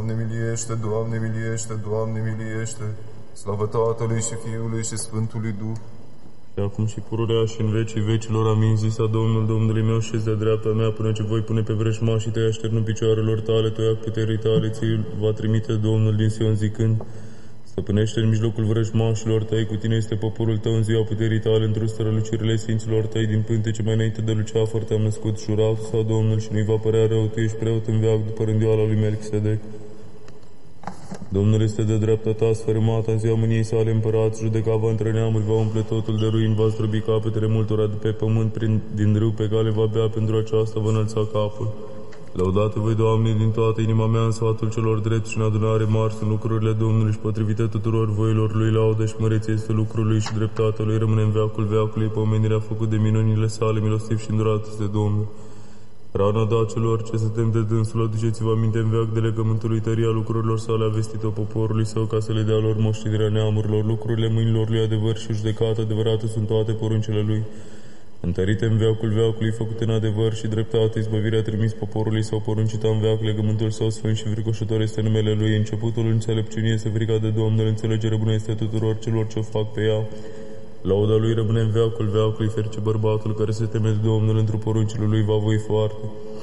Doamne miliește, Doamne miliește, Doamne miliește. Slavă Tatălui și Fiului și Sfântului Duh. Și acum și pururea și în vecii vecilor, amin. Zisa Domnul, Domnului meu, șezi de-a dreapta mea, până ce voi pune pe vrăjmașii tăi așternul picioarelor tale, toiac puterii tale, ți va trimite Domnul din Sion zicând: stăpânește în mijlocul vrăjmașilor tăi, cu tine este poporul tău în ziua puterii tale, într-o strălucirile sfinților tăi, din pântece mai înainte de Luceafăr te-am născut, juratul sau Domnul, și nu-i va părea rău, tu ești preot în veac după rândioala lui Melchisedec. Domnul este de dreapta ta, sfărâmata în ziua mâniei sale împărat, judeca va între neamuri, va umple totul de ruini, va zdrobi capetele multora de pe pământ, din râu pe care va bea, pentru aceasta va înălța capul. Lăudate voi, Doamne, din toată inima mea, în sfatul celor drepți și în adunare mari sunt lucrurile Domnului și potrivite tuturor voilor lui, laudă și măreție este lucrul lui și dreptatea lui rămâne în veacul veacului, pomenirea făcut de minunile sale, milostiv și îndurat este Domnul. Rana dacelor, ce se tem de dânsul, aduceți-vă aminte în veac de legământul lui, tăria lucrurilor sale a vestit-o poporului său, ca să le dea lor moștenirea neamurilor, lucrurile mâinilor lui adevăr și judecată adevărată sunt toate poruncile lui. Întărite în veacul veacului, făcute în adevăr și dreptate, izbăvirea trimis poporului său, poruncită în veac, legământul său sfânt și fricoșător este numele lui, începutul înțelepciunii este frica de Domnul, înțelegere bună este tuturor celor ce o fac pe ea. Lauda lui rămâne în veacul veacului, ferice bărbatul care se teme de Domnul, într-o poruncile lui va voi foarte.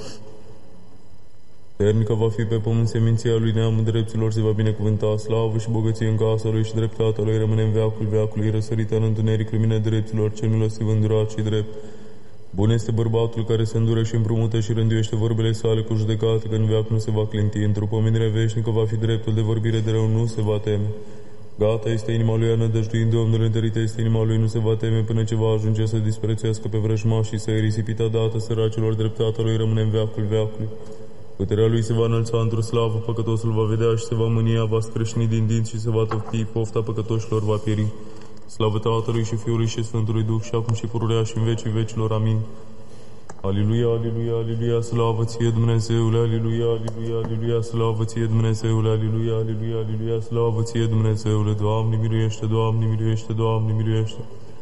Ternică va fi pe pământ seminția lui, neamul drepților se va binecuvânta, slavă și bogăție în casa lui și dreptatea lui rămâne în veacul veacului, răsărită în întuneric lumina drepților, cel milostiv îndurat și drept. Bun este bărbatul care se îndură și împrumută și rânduiește vorbele sale cu judecată, că în veac nu se va clinti, într-o pomenire veșnică va fi dreptul de vorbire de rău, nu se va teme. Gata este inima lui, anădăjduind Domnul, întărită este inima lui, nu se va teme până ce va ajunge să disprețuiască pe vrăjmași și să îi risipita dată săracilor, dreptatea lui rămâne în veacul veacului. Puterea lui se va înălța într-o slavă, păcătosul va vedea și se va mânia, va scrâșni din dinți și se va topi, pofta păcătoșilor va pieri. Slavă Tatălui și Fiului și Sfântului Duh, și acum și pururea și în vecii vecilor. Amin. Aliluia, aliluia, aliluia, slavă ție Dumnezeule, aliluia, aliluia, aliluia, slavă ție Dumnezeule, aliluia, aliluia, aliluia, slavă ție Dumnezeule, Doamne miluiește, Doamne miluiește, Doamne miluiește.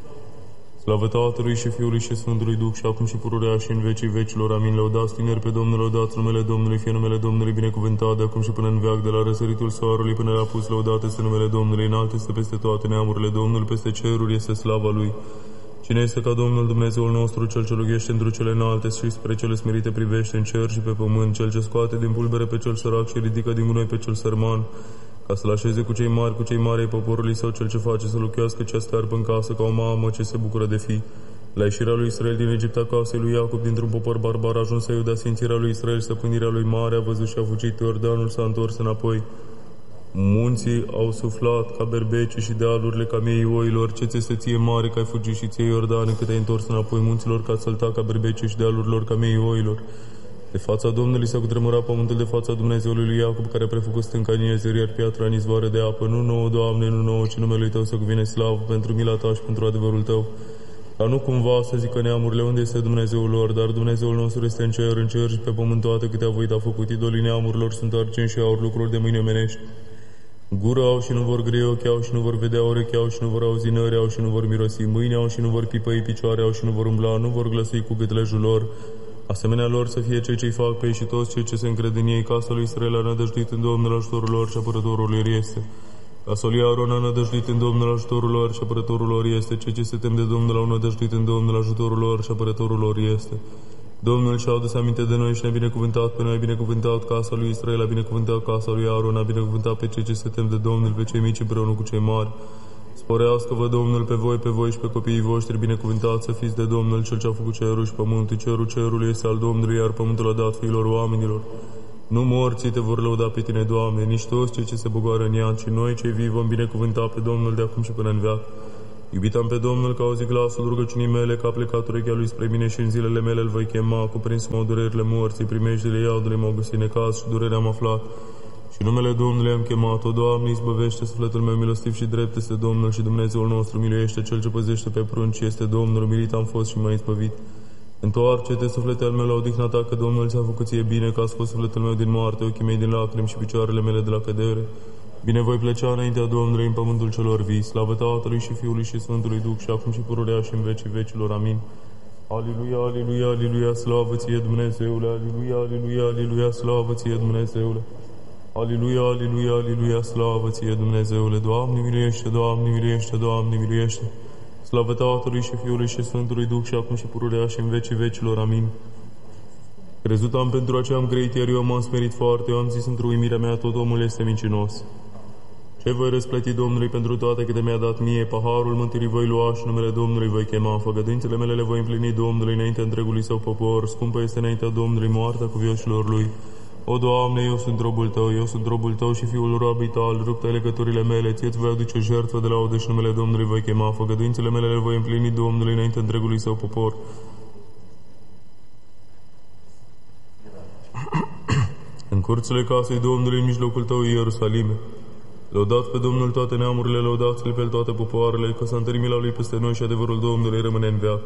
Slavă Tatălui și Fiului și Sfântului Duh, și acum și pururea și în vecii vecilor. Amin. Lăudați tineri pe Domnul, lăudați numele Domnului, fie numele Domnului binecuvântat de acum și până în veac, de la răsăritul soarelui până la pus, lăudate este numele Domnului, înalt este peste toate neamurile, Domnul peste ceruri este slava Lui. Cine este ca Domnul Dumnezeul nostru, Cel ce lughește într cele înalte și spre cele smerite privește în cer și pe pământ, Cel ce scoate din pulbere pe cel sărac și ridică din gunoi pe cel sărman, ca să-l așeze cu cei mari ai poporului său, Cel ce face să locuiască cea scarpă în casă ca o mamă ce se bucură de fi. La ieșirea lui Israel din Egipt, a casei lui Iacob, dintr-un popor barbar, a ajuns să Iuda, sfințirea lui Israel, stăpânirea lui mare, a văzut și a fugit, Iordanul s-a întors înapoi. Munții au suflat ca berbeci și dealurile ca miei oilor, ce ți este ție mare că ai fugit și ție, Iordane, cât ai întors înapoi munților ca sălta ca berbeci și dealurilor ca miei oilor. De fața Domnului s-a cutremurat pământul, de fața Dumnezeului lui Iacob, care a prefăcut stânca în Iezer, iar piatra în izvoare de apă. Nu nouă, Doamne, nu nouă, ci numele Tău să cuvine slavă pentru mila Ta și pentru adevărul Tău. Ca nu cumva să zică neamurile unde este Dumnezeul lor, dar Dumnezeul nostru este în cer și pe pământ toate câte a voit a făcut. Idolii neamurilor sunt argint și aur, lucruri de mâini omenești. Gură au și nu vor grei, ochi au și nu vor vedea, urechi au și nu vor auzi, nări au și nu vor mirosi, mâini au și nu vor pipăi, picioare au și nu vor umbla, nu vor glăsui cu gâtlejul lor. Asemenea lor să fie cei ce-i fac pe ei și toți cei ce se încred în ei. Casa lui Israel a nădăjduit în Domnul, ajutorul lor și apărătorul lor este. Casa lui Aron a nădăjduit în Domnul, ajutorul lor și apărătorul lor este. Cei ce se tem de Domnul au nădăjduit în Domnul, ajutorul lor și apărătorul lor este. Domnul și-a adus aminte de noi și ne-a binecuvântat pe noi, a binecuvântat casa lui Israel, a binecuvântat casa lui Aron, a binecuvântat pe cei ce se tem de Domnul, pe cei mici împreună cu cei mari. Sporească-vă Domnul pe voi și pe copiii voștri, binecuvântați să fiți de Domnul, Cel ce a făcut cerul și pământul. Cerul este al Domnului, iar pământul a dat fiilor oamenilor. Nu morții te vor lăuda pe tine, Doamne, nici toți cei ce se bogoară în ea, ci noi cei vii vom binecuvânta pe Domnul de acum și până în veac. Iubitam pe Domnul, că auzi glasul rugăciunii mele, că a plecat urechea lui spre mine și în zilele mele îl voi chema, cuprins m-au durerile morții, primejdile iadului m-au găsit necaz și durerea am aflat. Și numele Domnului am chemat-o, Doamne, izbăvește sufletul meu, milostiv și drept este Domnul și Dumnezeul nostru, miluiește Cel ce păzește pe prunci, este Domnul, milit am fost și m-a izbăvit. Întoarce-te, suflete al meu, la odihna ta, că Domnul ți-a făcut ție bine, că a scos sufletul meu din moarte, ochii mei din lacrimi și picioarele mele de la cădere. Bine voi pleca înaintea Domnului în pământul celor vii, slavă Tatălui și Fiului și Sfântului Duh, și acum și pururea și în vecii vecilor. Amin. Aliluia, aliluia, aliluia, slavă ție Dumnezeule, aliluia, aliluia, aliluia, slavă ție Dumnezeule. Aleluia, aleluia, aleluia, slavă ție, Dumnezeule, Doamne miluiește, Doamne miluiește, Doamne miluiește. Slavă Tatălui și Fiului și Sfântului Duh și acum și pururea și în vecii vecilor. Amin. Crezut am, pentru aceea am greit, iar eu m-am smerit foarte, eu am zis într-o uimirea mea, tot omul este mincinos. Ce voi răsplăti Domnului pentru toate câte mi-a dat mie? Paharul mântuirii voi lua și numele Domnului voi chema. Făgăduințele mele le voi împlini Domnului înaintea întregului său popor. Scumpă este înaintea Domnului moartea cuvioșilor lui. O, Doamne, eu sunt robul Tău, eu sunt robul Tău și fiul robii Tale, rupte legăturile mele, Ție-ți voi aduce jertfă de laudă și numele Domnului voi chema. Făgăduințele mele le voi împlini Domnului înaintea întregului său popor. În curțile casei Domnului, în mijlocul Tău, Ierusalime. Lăudați pe Domnul toate neamurile, lăudați-L pe toate popoarele, că s-a întărit mila Lui peste noi și adevărul Domnului rămâne în veac.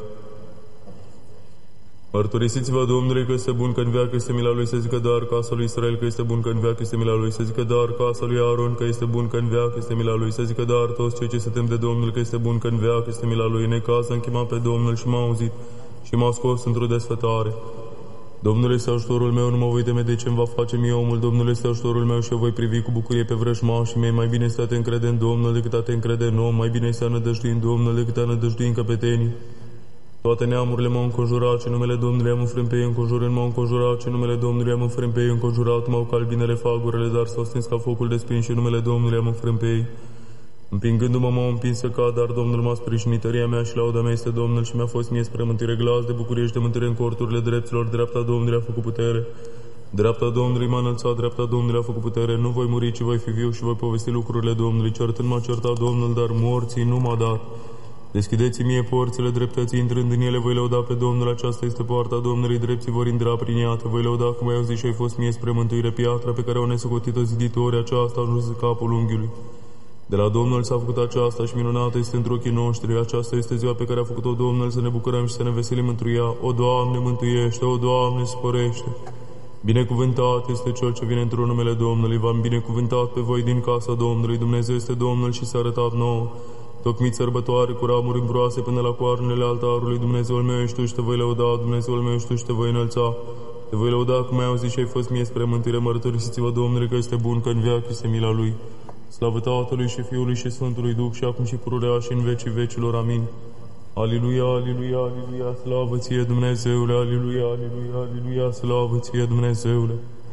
Mărturisiți-vă Domnului că este bun, că în veac este mila Lui, să zică dar casa lui Israel că este bun, că în veac este mila Lui, să zică dar casa lui Aron că este bun, că în veac este mila Lui, să zică dar toți cei ce se tem de Domnul că este bun, că în veac este mila Lui. În necaz am chemat pe Domnul și m-a auzit și m-a scos într-o desfătare. Domnul este ajutorul meu, nu mă voi teme de ce-mi va face mie omul. Domnul este ajutorul meu și eu voi privi cu bucurie pe vrăjmașii mei. Mai bine este a te încrede în Domnul decât a te încrede în om. Mai bine este a nădăjdui în Domnul decât a nădăjdui în căpetenii. Toate neamurile m-au înconjurat, ce numele Domnului am înfrânt pe ei, înconjurând m-au înconjurat, ce numele Domnului am înfrânt pe ei, înconjurat m-au ca albinele fagurele, dar s-au stins ca focul de spin și numele Domnului am înfrânt pe ei. Împingându-mă m-au împins să cad, dar Domnul m-a sprijinit, tăria mea și lauda mea este Domnul și mi-a fost mie spre mântuire. Glas de bucurie și de mântuire în corturile dreptilor, dreapta Domnului a făcut putere. Dreapta Domnului m-a înălțat, dreapta Domnului a făcut putere. Nu voi muri, ci voi fi viu și voi povesti lucrurile Domnului. Certând m-a certat Domnul, dar morții nu m-a dat. Deschideți mie porțile dreptății, intrând în ele voi lăuda pe Domnul. Aceasta este poarta Domnului, drepții vor intra prin ea. Te voi lăuda cum ai auzit și ai fost mie spre mântuire. Piatra pe care au nesocotit-o ziditorii, aceasta a ajuns în capul unghiului. De la Domnul s-a făcut aceasta și minunată este între ochii noștri. Aceasta este ziua pe care a făcut-o Domnul, să ne bucurăm și să ne veselim întru ea. O, Doamne, mântuiește! O, Doamne, sporește! Binecuvântat este Cel ce vine într-un numele Domnului. V-am binecuvântat pe voi din casa Domnului. Dumnezeu este Domnul și s-a arătat nouă. Tocmit sărbătoare cu ramuri îmbroase până la coarnele altarului. Dumnezeul meu ești Tu și Te voi lăuda, Dumnezeul meu ești Tu și Te voi înălța. Te voi lăuda cum ai auzit și ai fost mie spre mântuire. Mărturisiți-vă Domnului că este bun, că în veac este mila Lui. Slavă Tatălui și Fiului și Sfântului Duh și acum și pururea și în vecii vecilor. Amin. Aleluia, aleluia, aleluia, slavă ție Dumnezeule, aleluia, aleluia, aleluia, slavă ție Dumnezeule.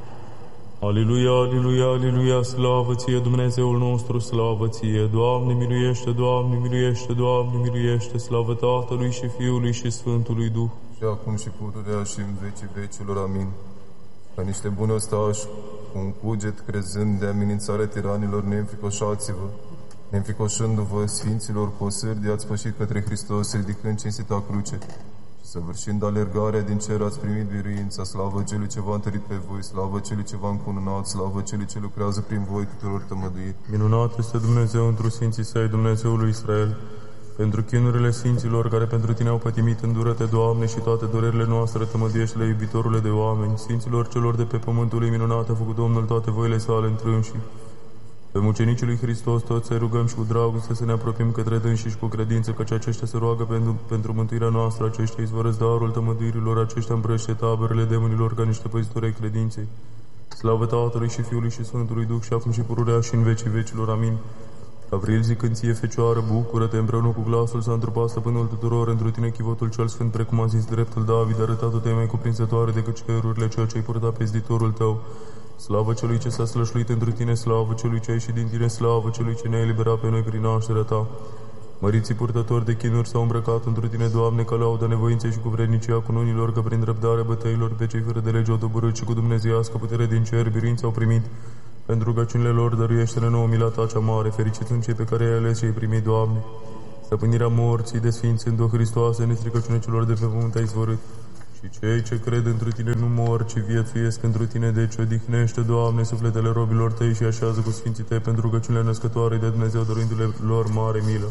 Aleluia, aleluia, aleluia, slavă ție Dumnezeul nostru, slavă ție. Doamne miluiește, Doamne miluiește, Doamne miluiește, slavă Tatălui și Fiului și Sfântului Duh. Și acum și pururea și în vecii vecilor. Amin. Ca niște buni ostași, cu un cuget crezând de amenințarea tiranilor, neînfricoșați-vă. Neînfricoșându-vă Sfinților cu o sârdie ați pășit către Hristos, ridicând cinstita cruce. Și săvârșind alergarea din cer ați primit biruința. Slavă Celui ce v-a întărit pe voi, slavă Celui ce v-a încununat, slavă Celui ce lucrează prin voi tuturor tămăduit. Minunat este Dumnezeu întru Sfinții Săi, Dumnezeul lui Israel. Pentru chinurile Sfinților care pentru Tine au pătimit, îndură-te, Doamne, și toate durerile noastre tămăduiește-le, iubitorule de oameni. Sfinților celor de pe pământul lui minunat a făcut Domnul toate voile Sale întrânși. Pe mucenicii lui Hristos toți să rugăm și cu dragoste să ne apropiem către dânsii și cu credință, căci aceștia se roagă pentru mântuirea noastră, aceștia izvorăsc darul tămăduirilor, aceștia împrăște taberele demonilor ca niște păzitori ai credinței. Slavă Tatălui și Fiului și Sfântului Duh și acum și pururea și în vecii vecilor. Amin. Gavril zicând ție, Fecioară, bucură-te, împreună cu glasul s-a întrupat stăpânul tuturor, întru Tine chivotul cel sfânt, precum a zis dreptul David, arătat-o Te mai cuprinzătoare decât cerurile, ceea ce ai purtat pe zditorul Tău. Slavă Celui ce s-a slășluit întru Tine, slavă Celui ce a ieșit din Tine, slavă Celui ce ne-a eliberat pe noi prin nașterea Ta. Măriții purtători de chinuri s-au îmbrăcat întru Tine, Doamne, ca laudă nevoinței și cu vrednicia cununilor, că prin răbdarea bătăilor pe cei fără de lege au doborât și cu dumnezeiască putere din cer, biruința au primit. Pentru rugăciunile lor dăruiește-ne nouă mila Ta cea mare, fericiți sunt cei pe care ai ales și ai primit, Doamne. Stăpânirea morții de sfințând-o Hristoase, nestricăciune celor de pe pământ ai izvorât. Și cei ce cred întru Tine nu mor, ci viețuiesc întru Tine, deci odihnește, Doamne, sufletele robilor Tăi și așează cu sfinții Tăi pentru rugăciunile născătoare de Dumnezeu, dăruindu-le lor mare milă.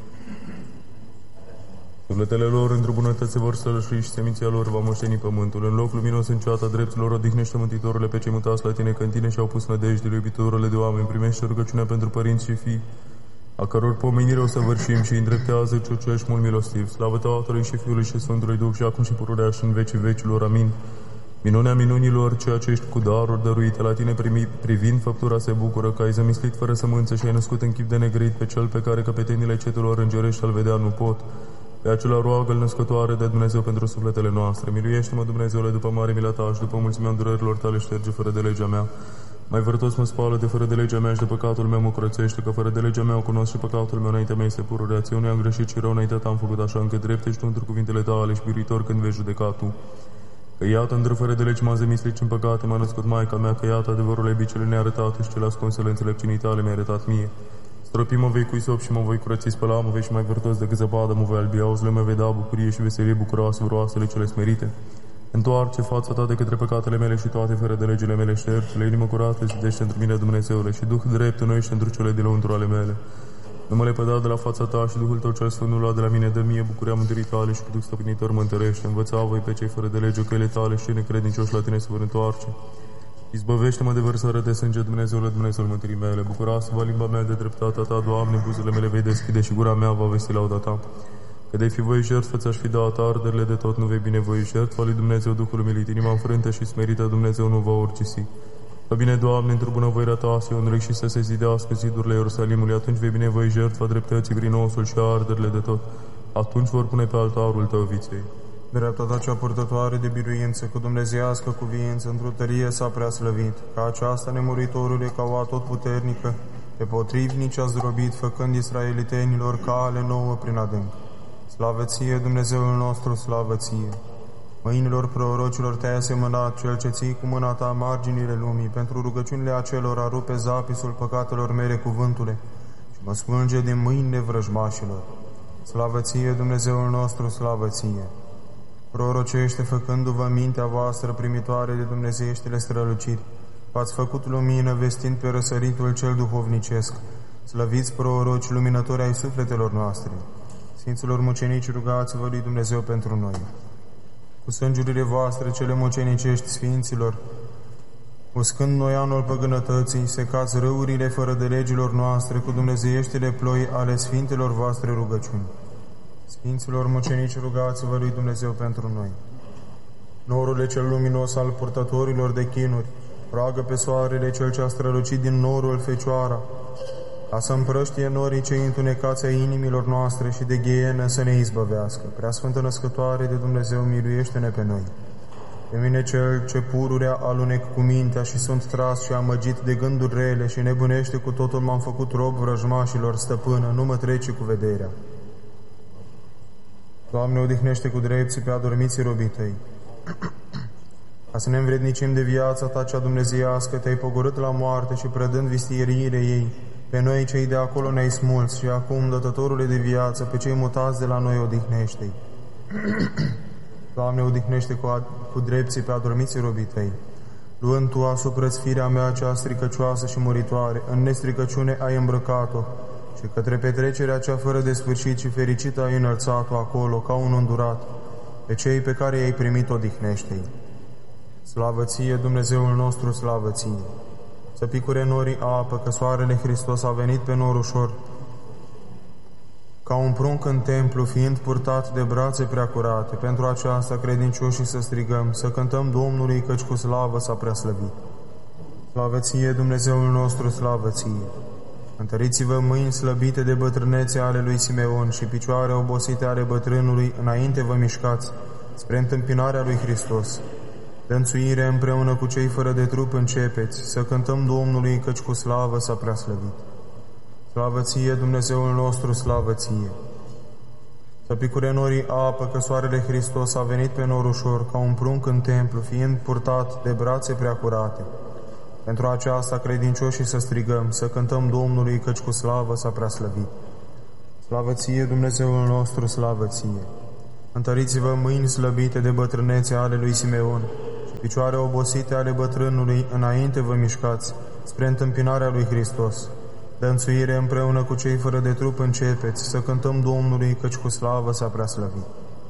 Sufletele lor într-o bunătate se vor sălășui și seminția lor va moșteni pământul. În loc luminos în ceata dreptilor odihnește Mântuitorule pe cei mutați la Tine, că în Tine și-au pus nădejdele, iubitorule de oameni. Primește rugăciunea pentru părinți și fii, a căror pomenire o săvârșim, și îndreptează ce tu ești mult milostiv. Slavă Tatălui și Fiului și Sfântului Duh și acum și pururea și în vecii vecilor. Amin. Minunea minunilor, ceea ce ești cu daruri dăruite la tine privind făptura se bucură că ai zămislit fără sămânță și ai născut în chip de negrăit pe cel pe care căpetenile cetelor îngerești al vedea nu pot. Pe acela roagă-L născătoare de Dumnezeu pentru sufletele noastre. Miluiește-mă, Dumnezeule, după mare mila ta și după mulțimea îndurărilor tale șterge fără de legea mea. Mai vărtos mă spală de fără de legea mea și de păcatul meu mă curățește, că fără de legea mea o cunosc și păcatul meu înaintea mea este pururea. Ție am greșit și rău înaintea ta am făcut, așa încât drept ești tu într cuvintele tale și biruitor când vei judeca tu. Că iată, îndră fără de legi m-am zămislit în păcate, m-a născut Maica mea, că iată, adevărul lebicele nearătate și cele ascunsele înțelepciunii tale mi-ai arătat mie. Stropi mă vei cu isop și mă voi curăți, spăla mă vei și mai vârtos decât zăpadă, mă voi albi, auzile mă vei da bucurie și veselie bucuroase, vroasele cele smerite. Întoarce fața ta de către păcatele mele și toate fără de legile mele ștergi-le, inimă curată, zidește într mine, Dumnezeule, și Duh drept înnoiește într cele de lăuntru ale mele. Nu mă lepăda de la fața ta și Duhul tău cel sfânt nu lua de la mine, dă mie bucuria mântuirii tale și cu Duh stăpânitor mă întărește. Învăța voi pe cei fără de lege căile tale și cei necredincioși la tine să vă întoarce. Izbăvește-mă de vărsare de sânge, Dumnezeule, Dumnezeul mântuirii mele. Bucura-se-vă limba mea de dreptatea ta, Doamne, buzele mele vei deschide și gura mea va vesti lauda ta. Că de-ai fi voi jertfă, ți-aș fi dat arderile de tot, nu vei binevoi jertfa lui Dumnezeu, Duhul umilit, inima înfrântă și smerită, Dumnezeu nu va urgisi. Fă bine, Doamne, într-o bunăvoirea ta, Sionului, și să se zidească zidurile Ierusalimului, atunci vei binevoi jertfa dreptății prin osul și arderile de tot. Atunci vor pune pe altarul tău viței. Dreapta ta cea purtătoare de biruință, cu dumnezeiască cuviință, într-o tărie s-a preaslăvit, ca aceasta nemuritorule, ca o atotputernică, pe potrivnici a zdrobit, făcând israelitenilor cale nouă prin adânc. Slavă ție, Dumnezeul nostru, slavă ție! Mâinilor prorocilor te-ai asemănat, cel ce ții cu mâna ta marginile lumii, pentru rugăciunile acelora rupe zapisul păcatelor mele cuvântule și mă smulge din mâinile vrăjmașilor. Slavă ție, Dumnezeul nostru, slavă ție! Prorocește făcându-vă mintea voastră primitoare de dumnezeieștile străluciri, v-ați făcut lumină vestind pe răsăritul cel duhovnicesc. Slăviți proroci luminători ai sufletelor noastre. Sfinților mucenici, rugați-vă lui Dumnezeu pentru noi. Cu sângurile voastre cele mucenicești sfinților, uscând noi anul păgânătății, secați râurile fără de legilor noastre cu dumnezeieștile ploi ale sfintelor voastre rugăciuni. Sfinților mucenici, rugați-vă lui Dumnezeu pentru noi. Norule cel luminos al purtătorilor de chinuri, roagă pe soarele cel ce a strălucit din norul Fecioara, ca să împrăștie norii cei întunecați ai inimilor noastre și de ghienă să ne izbăvească. Preasfântă Născătoare de Dumnezeu, miluiește-ne pe noi. Pe mine cel ce pururea alunec cu mintea și sunt tras și amăgit de gânduri rele și nebunește cu totul m-am făcut rob vrăjmașilor, stăpână, nu mă trece cu vederea. Doamne, odihnește cu drepții pe adormiții robii tăi. Ca să ne învrednicim de viața ta cea dumnezeiască, te-ai pogorât la moarte și prădând vistieriile ei, pe noi cei de acolo ne-ai smulți și acum, dătătorule de viață, pe cei mutați de la noi odihnește-i. Doamne, odihnește cu drepții pe adormiții robii tăi. Luând tu asupra-ți firea mea cea stricăcioasă și muritoare, în nestricăciune ai îmbrăcat-o și către petrecerea cea fără de sfârșit și fericită ai înălțat-o acolo ca un îndurat, pe cei pe care i-ai primit odihnește-i. Slavă ție, Dumnezeul nostru, slavă ție! Să picure norii apă, că soarele Hristos a venit pe nor ușor, ca un prunc în templu, fiind purtat de brațe preacurate. Pentru aceasta, credincioșii, să strigăm, să cântăm Domnului, căci cu slavă s-a preaslăvit. Slavă ție, Dumnezeul nostru, slavă ție! Întăriți-vă mâini slăbite de bătrânețe ale lui Simeon și picioare obosite ale bătrânului, înainte vă mișcați, spre întâmpinarea lui Hristos. Dănțuire împreună cu cei fără de trup începeți, să cântăm Domnului, căci cu slavă s-a preaslăvit. Slavă ție, Dumnezeul nostru, slavă ție! Să picure norii apă, că soarele Hristos a venit pe nor ușor, ca un prunc în templu, fiind purtat de brațe preacurate. Pentru aceasta, credincioșii, să strigăm, să cântăm Domnului, căci cu slavă s-a preaslăvit. Slavă ție, Dumnezeul nostru, slavă ție! Întăriți-vă mâini slăbite de bătrânețe ale lui Simeon și picioare obosite ale bătrânului, înainte vă mișcați, spre întâmpinarea lui Hristos. Dănțuire împreună cu cei fără de trup începeți, să cântăm Domnului, căci cu slavă s-a preaslăvit.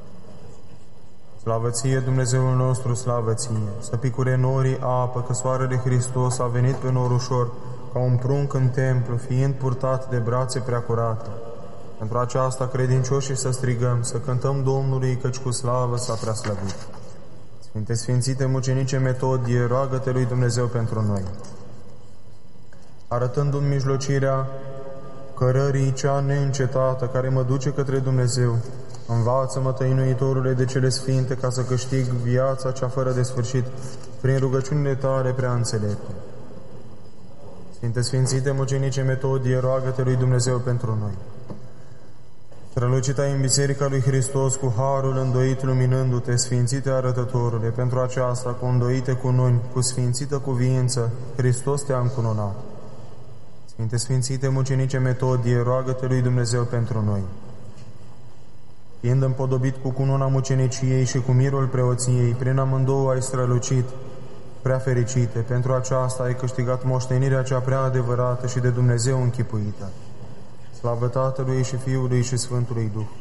Slavă ție, Dumnezeul nostru, slavă ție! Să picure norii apă, că soarele Hristos a venit pe nor ușor, ca un prunc în templu, fiind purtat de brațe preacurate. Pentru aceasta, credincioșii, să strigăm, să cântăm Domnului, căci cu slavă s-a preaslăvit. Sfinte Sfințite Mucenice Metodie, roagă-te lui Dumnezeu pentru noi. Arătându-mi mijlocirea cărării cea neîncetată care mă duce către Dumnezeu, învață-mă, Tăinuitorule, de cele sfinte, ca să câștig viața cea fără de sfârșit, prin rugăciunile tale prea înțelepte. Sfinte Sfințite Mucenice Metodie, roagă-te lui Dumnezeu pentru noi. Strălucita în Biserica lui Hristos cu harul îndoit luminându-te, Sfințite Arătătorule, pentru aceasta, cu îndoite cununi, cu sfințită cuviință, Hristos te-a încununat. Sfinte Sfințite Mucenice Metodie, roagă-te lui Dumnezeu pentru noi. Fiind împodobit cu cununa muceniciei și cu mirul preoției, prin amândouă ai strălucit, prea fericite, pentru aceasta ai câștigat moștenirea cea prea adevărată și de Dumnezeu închipuită. Slavă Tatălui și Fiului și Sfântului Duh.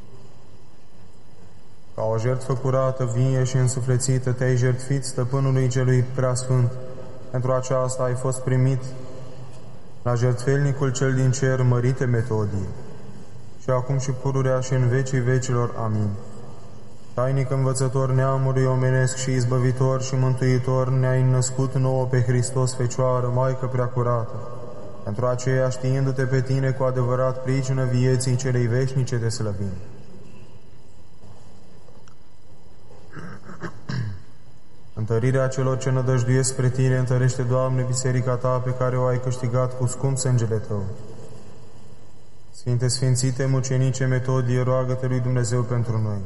Ca o jertfă curată, vie și însuflețită, te-ai jertfit Stăpânului Celui Preasfânt. Pentru aceasta ai fost primit la jertfelnicul cel din cer, mărite Metodie. Și acum și pururea și în vecii vecilor. Amin. Tainic învățător neamului omenesc și izbăvitor și mântuitor, ne-ai născut nouă pe Hristos, Fecioară, Maică Preacurată. Pentru aceea, știindu-te pe tine cu adevărat pricină vieții celei veșnice, te slăvim. Întărirea celor ce nădăjduiesc spre tine, întărește, Doamne, biserica ta pe care o ai câștigat cu scump sângele tău. Sfinte Sfințite Mucenice Metodie, roagă-te lui Dumnezeu pentru noi.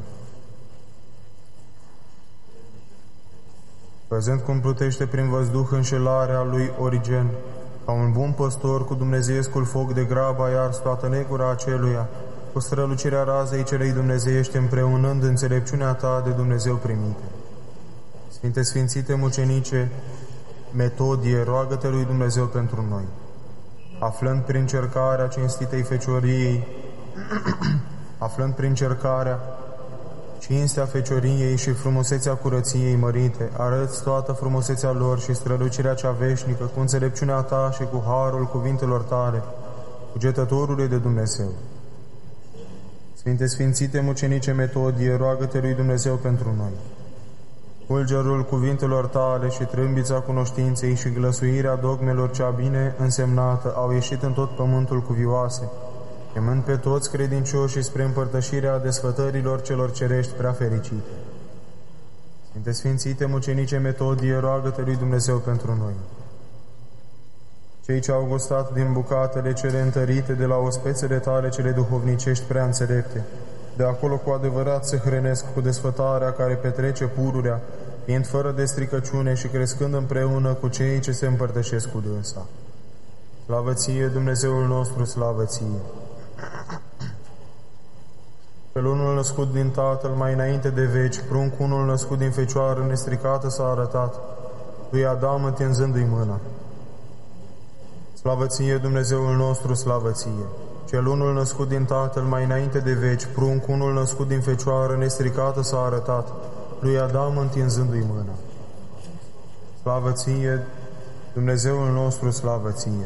Văzând cum plutește prin văzduh înșelarea lui Origen, ca un bun păstor cu dumnezeiescul foc de grabă ai ars toată negura aceluia, cu strălucirea razei celei dumnezeiești, împreunând înțelepciunea ta de Dumnezeu primite. Sfinte Sfințite Mucenice Metodie, roagă-te lui Dumnezeu pentru noi. Aflând prin cercarea cinstitei fecioriei, aflând prin cercarea cinstea fecioriei și frumusețea curăției mărite, arăți toată frumusețea lor și strălucirea cea veșnică cu înțelepciunea ta și cu harul cuvintelor tale, cugetătorule de Dumnezeu. Sfinte Sfințite Mucenice Metodie, roagă-te lui Dumnezeu pentru noi. Fulgerul cuvintelor tale și trâmbița cunoștinței și glăsuirea dogmelor cea bine însemnată au ieșit în tot pământul cuvioase, chemând pe toți credincioșii spre împărtășirea desfătărilor celor cerești prea fericite. Sfinte Sfințite Mucenice Metodie, roagă-te lui Dumnezeu pentru noi. Cei ce au gustat din bucatele cele întărite de la ospețele tale cele duhovnicești prea înțelepte, de acolo cu adevărat se hrănesc cu desfătarea care petrece pururea, fiind fără de stricăciune și crescând împreună cu cei ce se împărtășesc cu dânsa. Slavă ție, Dumnezeul nostru, slavă ție! Pe unul născut din Tatăl mai înainte de veci, prunc unul născut din Fecioară nestricată s-a arătat, lui Adam întinzându-i mâna. Slavă ție, Dumnezeul nostru, slavă ție! Cel unul născut din Tatăl mai înainte de veci, prunc unul născut din Fecioară nestricată s-a arătat, lui Adam întinzându-i mâna. Slavă ție, Dumnezeul nostru, slavă ție!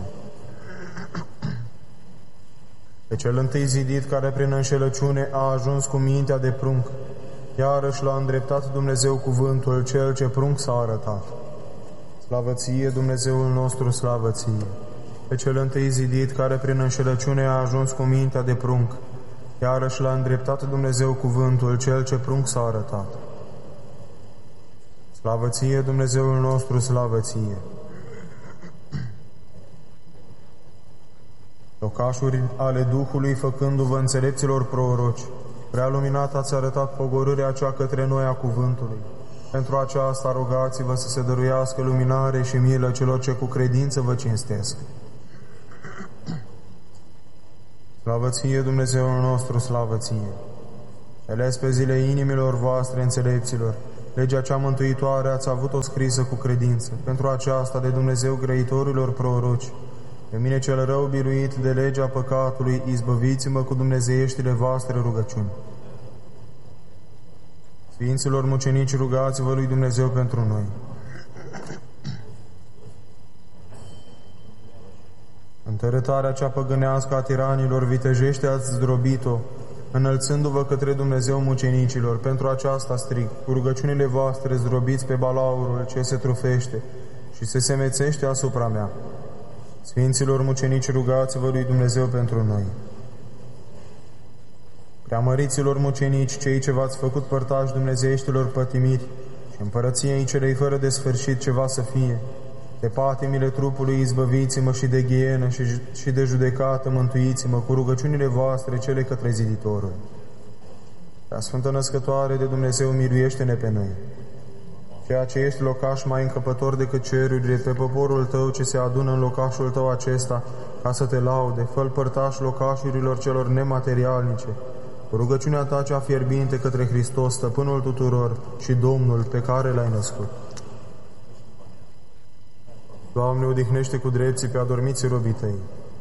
Pe cel întâi zidit, care prin înșelăciune a ajuns cu mintea de prunc, iarăși l-a îndreptat Dumnezeu cuvântul, cel ce prunc s-a arătat. Slavă ție, Dumnezeul nostru, slavă ție! Pe cel întâi zidit, care prin înșelăciune a ajuns cu mintea de prunc, iarăși l-a îndreptat Dumnezeu cuvântul, cel ce prunc s-a arătat. Slavă ție, Dumnezeul nostru, slavă ție! Locașuri ale Duhului, făcându-vă înțelepților proroci, prea luminat ați arătat pogorârea cea către noi a cuvântului. Pentru aceasta rugați-vă să se dăruiască luminare și milă celor ce cu credință vă cinstesc. Slavă ție, Dumnezeul nostru, slavă ție! Eles pe zile inimilor voastre, înțelepților, legea cea mântuitoare ați avut-o scrisă cu credință. Pentru aceasta de Dumnezeu grăitorilor proroci, pe mine cel rău biruit de legea păcatului, izbăviți-mă cu dumnezeieștile voastre rugăciuni. Sfinților mucenici, rugați-vă lui Dumnezeu pentru noi. Întărătarea cea păgânească a tiranilor vitejește ați zdrobit-o, înălțându-vă către Dumnezeu mucenicilor. Pentru aceasta strig, cu rugăciunile voastre zdrobiți pe balaurul ce se trufește și se semețește asupra mea. Sfinților mucenici, rugați-vă lui Dumnezeu pentru noi. Preamăriților mucenici, cei ce v-ați făcut părtași dumnezeieștilor pătimiri și împărăției celei fără de sfârșit ce va să fie, de patimile trupului izbăviți-mă și de ghienă și de judecată mântuiți-mă cu rugăciunile voastre cele către ziditorul. Prea Sfântă Născătoare de Dumnezeu, miluiește-ne pe noi. Ceea ce ești locaș mai încăpător decât cerurile, pe poporul tău ce se adună în locașul tău acesta, ca să te laude, fă-l părtaș locașurilor celor nematerialnice, cu rugăciunea ta cea fierbinte către Hristos, stăpânul tuturor și Domnul pe care l-ai născut. Doamne, odihnește cu drepții pe adormiții robii tăi.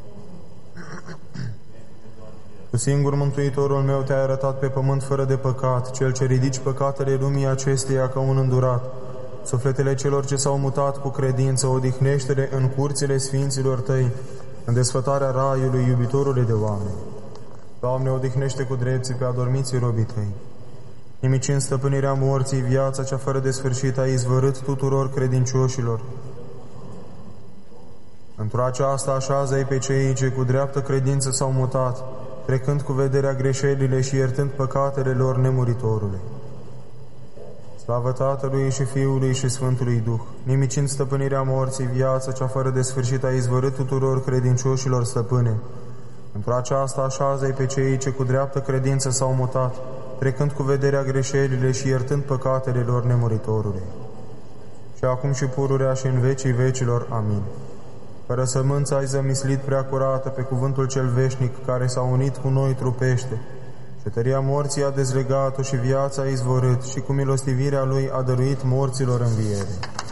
Tu singur, Mântuitorul meu, te-ai arătat pe pământ fără de păcat, cel ce ridici păcatele lumii acesteia ca un îndurat. Sufletele celor ce s-au mutat cu credință, odihnește-le în curțile sfinților tăi, în desfătarea raiului, iubitorule de oameni. Doamne, odihnește cu drepții pe adormiții robii tăi. Nimicind stăpânirea morții, viața cea fără de sfârșit ai izvărât tuturor credincioșilor. Într-o aceasta așează-i pe cei ce cu dreaptă credință s-au mutat, trecând cu vederea greșelile și iertând păcatele lor nemuritorule. Slavă Tatălui și Fiului și Sfântului Duh, nimicind stăpânirea morții, viața cea fără de sfârșit a izvărât tuturor credincioșilor stăpâne. Într-o aceasta așează-i pe cei ce cu dreaptă credință s-au mutat, trecând cu vederea greșelile și iertând păcatele lor nemuritorule. Și acum și pururea și în vecii vecilor. Amin. Fără sămânță ai zămislit prea curată pe cuvântul cel veșnic care s-a unit cu noi trupește. Și tăria morții a dezlegat-o și viața a izvorât și cu milostivirea lui a dăruit morților înviere.